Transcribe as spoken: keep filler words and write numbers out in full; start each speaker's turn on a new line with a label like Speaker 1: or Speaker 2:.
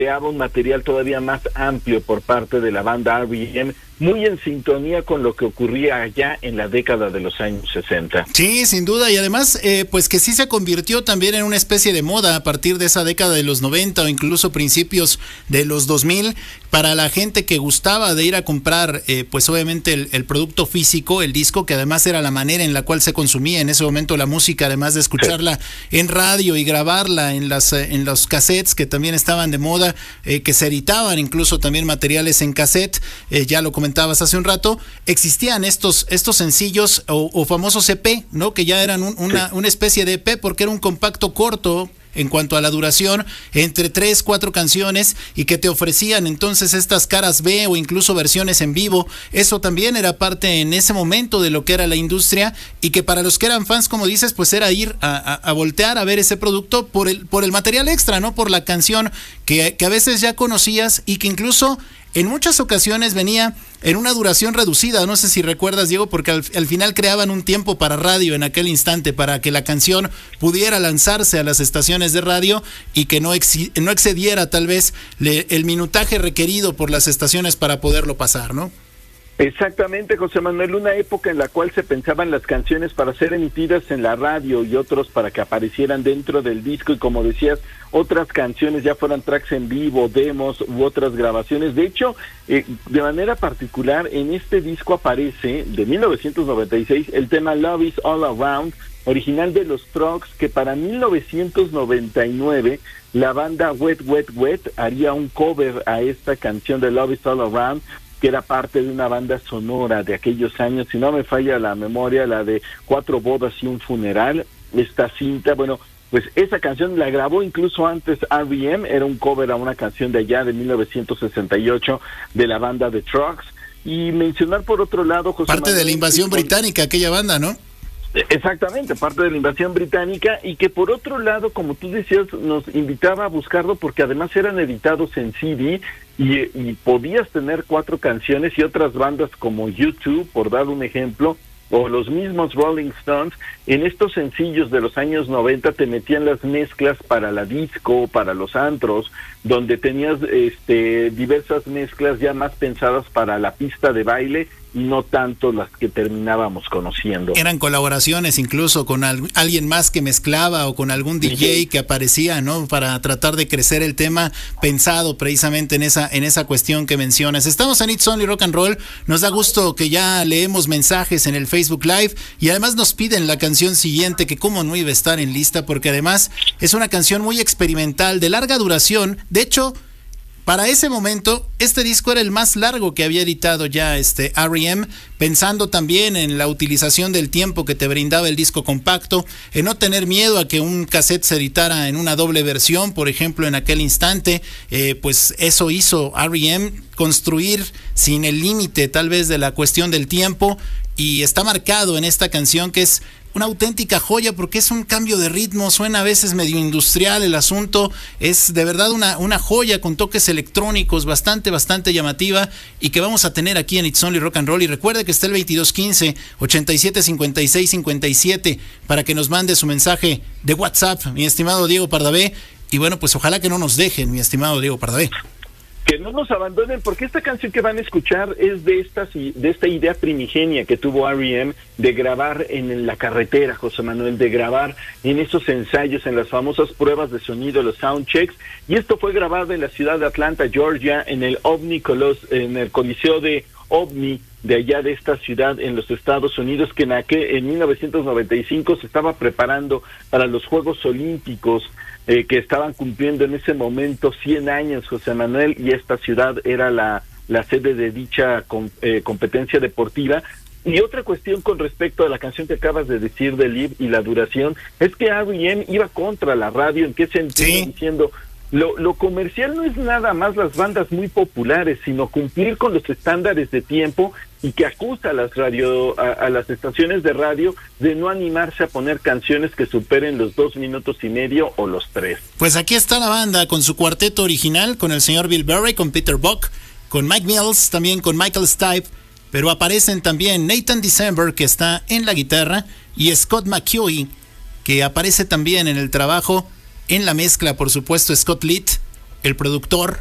Speaker 1: creaba un material todavía más amplio por parte de la banda R E M, muy en sintonía con lo que ocurría allá en la década de los años sesenta.
Speaker 2: Sí, sin duda, y además, eh, pues que sí se convirtió también en una especie de moda a partir de esa década de los noventa o incluso principios de los dos mil, para la gente que gustaba de ir a comprar, eh, pues obviamente el, el producto físico, el disco, que además era la manera en la cual se consumía en ese momento la música, además de escucharla sí. en radio y grabarla en las en los cassettes que también estaban de moda, eh, que se editaban incluso también materiales en cassette, eh, ya lo comentabas hace un rato, existían estos estos sencillos o, o famosos E P, ¿no? Que ya eran un, una, sí. una especie de E P porque era un compacto corto en cuanto a la duración, entre tres, cuatro canciones, y que te ofrecían entonces estas caras B o incluso versiones en vivo. Eso también era parte en ese momento de lo que era la industria, y que para los que eran fans, como dices, pues era ir a, a, a voltear a ver ese producto por el, por el material extra, ¿no? Por la canción que, que a veces ya conocías y que incluso en muchas ocasiones venía en una duración reducida. No sé si recuerdas, Diego, porque al, al final creaban un tiempo para radio en aquel instante para que la canción pudiera lanzarse a las estaciones de radio y que no, ex, no excediera tal vez le, el minutaje requerido por las estaciones para poderlo pasar, ¿no?
Speaker 1: Exactamente, José Manuel, una época en la cual se pensaban las canciones para ser emitidas en la radio y otros para que aparecieran dentro del disco, y como decías, otras canciones ya fueran tracks en vivo, demos u otras grabaciones. De hecho, eh, de manera particular, en este disco aparece, de mil novecientos noventa y seis, el tema Love Is All Around, original de los Trucks, que para mil novecientos noventa y nueve la banda Wet Wet Wet haría un cover a esta canción de Love Is All Around, que era parte de una banda sonora de aquellos años, si no me falla la memoria, la de Cuatro bodas y un funeral. Esta cinta, bueno, pues esa canción la grabó incluso antes R E M, era un cover a una canción de allá de mil novecientos sesenta y ocho de la banda The Trucks. Y mencionar por otro lado, José
Speaker 2: parte
Speaker 1: Manuel,
Speaker 2: de la invasión
Speaker 1: con...
Speaker 2: británica, aquella banda, ¿no?
Speaker 1: Exactamente, parte de la invasión británica, y que por otro lado, como tú decías, nos invitaba a buscarlo porque además eran editados en C D y, y podías tener cuatro canciones, y otras bandas como U dos, por dar un ejemplo, o los mismos Rolling Stones, en estos sencillos de los años noventa te metían las mezclas para la disco, para los antros, donde tenías este diversas mezclas ya más pensadas para la pista de baile y no tanto las que terminábamos conociendo.
Speaker 2: Eran colaboraciones incluso con al, alguien más que mezclaba o con algún D J sí. que aparecía, ¿no? Para tratar de crecer el tema, pensado precisamente en esa en esa cuestión que mencionas. Estamos en It's Only Rock and Roll. Nos da gusto que ya leemos mensajes en el Facebook Live, y además nos piden la canción siguiente, que cómo no iba a estar en lista, porque además es una canción muy experimental, de larga duración. De hecho, para ese momento, este disco era el más largo que había editado ya este R E M, pensando también en la utilización del tiempo que te brindaba el disco compacto, en no tener miedo a que un cassette se editara en una doble versión, por ejemplo, en aquel instante. Eh, pues eso hizo R E M, construir sin el límite tal vez de la cuestión del tiempo, y está marcado en esta canción, que es una auténtica joya porque es un cambio de ritmo, suena a veces medio industrial el asunto, es de verdad una, una joya con toques electrónicos bastante, bastante llamativa, y que vamos a tener aquí en It's Only Rock and Roll. Y recuerde que está el veintidós quince, ochenta y siete, cincuenta y seis, cincuenta y siete para que nos mande su mensaje de WhatsApp, mi estimado Diego Pardavé, y bueno, pues ojalá que no nos dejen, mi estimado Diego Pardavé.
Speaker 1: Que no nos abandonen, porque esta canción que van a escuchar es de esta, de esta idea primigenia que tuvo R E M de grabar en la carretera, José Manuel, de grabar en esos ensayos, en las famosas pruebas de sonido, los soundchecks, y esto fue grabado en la ciudad de Atlanta, Georgia, en el OVNI, en el Coliseo de OVNI, de allá de esta ciudad en los Estados Unidos, que en, aquel, en mil novecientos noventa y cinco se estaba preparando para los Juegos Olímpicos, eh, que estaban cumpliendo en ese momento cien años, José Manuel, y esta ciudad era la, la sede de dicha com, eh, competencia deportiva. Y otra cuestión con respecto a la canción que acabas de decir de Live y la duración, es que R E M iba contra la radio. ¿En qué sentido? Sí. Diciendo, Lo, lo comercial no es nada más las bandas muy populares, sino cumplir con los estándares de tiempo, y que acusa a las radio, a, a las estaciones de radio de no animarse a poner canciones que superen los dos minutos y medio o los tres.
Speaker 2: Pues aquí está la banda con su cuarteto original, con el señor Bill Berry, con Peter Buck, con Mike Mills, también con Michael Stipe, pero aparecen también Nathan December, que está en la guitarra, y Scott McCaughey, que aparece también en el trabajo. En la mezcla, por supuesto, Scott Litt, el productor